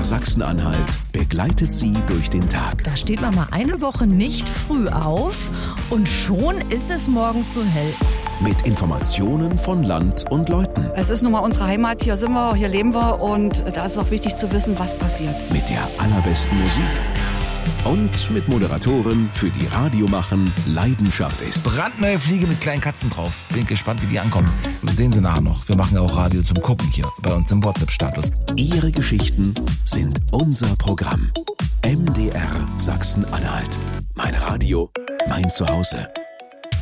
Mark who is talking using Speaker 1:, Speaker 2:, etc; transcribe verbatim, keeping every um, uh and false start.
Speaker 1: Sachsen-Anhalt begleitet Sie durch den Tag.
Speaker 2: Da steht man mal eine Woche nicht früh auf und schon ist es morgens so hell.
Speaker 1: Mit Informationen von Land und Leuten.
Speaker 3: Es ist nun mal unsere Heimat, hier sind wir, hier leben wir und da ist es auch wichtig zu wissen, was passiert.
Speaker 1: Mit der allerbesten Musik. Und mit Moderatoren, für die Radio machen Leidenschaft ist.
Speaker 4: Brandneue Fliege mit kleinen Katzen drauf. Bin gespannt, wie die ankommen. Das sehen Sie nachher noch. Wir machen ja auch Radio zum Gucken hier bei uns im WhatsApp-Status.
Speaker 1: Ihre Geschichten sind unser Programm. M D R Sachsen-Anhalt. Mein Radio, mein Zuhause.